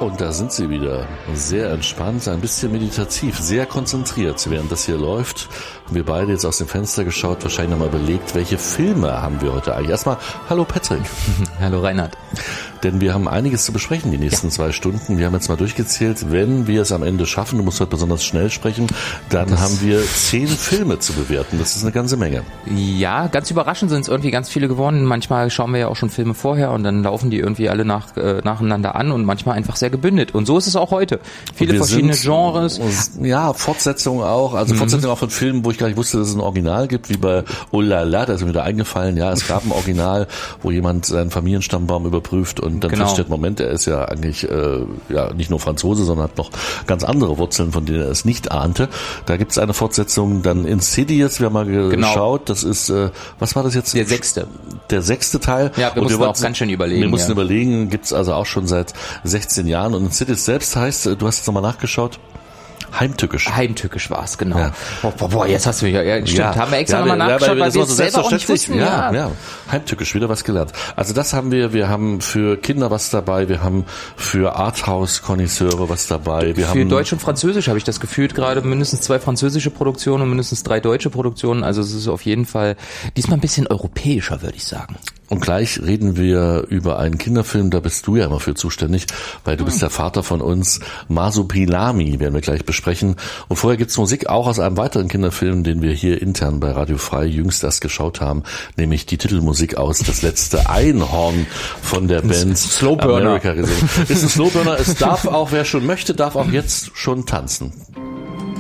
Und da sind sie wieder. Sehr entspannt, ein bisschen meditativ, sehr konzentriert. Während das hier läuft, haben wir beide jetzt aus dem Fenster geschaut, wahrscheinlich nochmal überlegt, welche Filme haben wir heute eigentlich. Erstmal, hallo Patrick. Hallo Reinhard. Denn wir haben einiges zu besprechen die nächsten 2 Stunden. Wir haben jetzt mal durchgezählt, wenn wir es am Ende schaffen, du musst heute besonders schnell sprechen, dann haben wir 10 Filme zu bewerten. Das ist eine ganze Menge. Ja, ganz überraschend sind es irgendwie ganz viele geworden. Manchmal schauen wir ja auch schon Filme vorher und dann laufen die irgendwie alle nacheinander an und manchmal einfach sehr gebündelt. Und so ist es auch heute. Viele verschiedene Genres. Ja, Fortsetzungen auch. Also Fortsetzungen auch von Filmen, wo ich gar nicht wusste, dass es ein Original gibt, wie bei Oh la la, da ist mir wieder eingefallen. Ja, es gab ein Original, wo jemand seinen Familienstammbaum überprüft und dann feststellt, Moment, er ist ja eigentlich nicht nur Franzose, sondern hat noch ganz andere Wurzeln, von denen er es nicht ahnte. Da gibt es eine Fortsetzung, dann Insidious, wir haben mal geschaut, das ist, was war das jetzt? Der 6. Der 6. Teil. Ja, wir mussten auch ganz schön überlegen. Wir mussten überlegen, gibt's also auch schon seit 16 Jahren und Insidious selbst heißt, du hast jetzt nochmal nachgeschaut, Heimtückisch. Heimtückisch war es, genau. Ja. Boah, jetzt hast du mich stimmt, haben wir extra nochmal nachgeschaut, weil wir es selber auch nicht wussten. Ja, Heimtückisch, wieder was gelernt. Also das haben wir haben für Kinder was dabei, wir haben für Arthouse-Konnoisseure was dabei. Für Deutsch und Französisch habe ich das gefühlt, gerade mindestens 2 französische Produktionen und mindestens 3 deutsche Produktionen, also es ist auf jeden Fall diesmal ein bisschen europäischer, würde ich sagen. Und gleich reden wir über einen Kinderfilm, da bist du ja immer für zuständig, weil du bist der Vater von uns. Masupilami werden wir gleich besprechen. Und vorher gibt's Musik auch aus einem weiteren Kinderfilm, den wir hier intern bei Radio Frei jüngst erst geschaut haben, nämlich die Titelmusik aus Das letzte Einhorn von der Band Slowburner. America gesungen. Ist ein Slowburner, es darf auch, wer schon möchte, darf auch jetzt schon tanzen.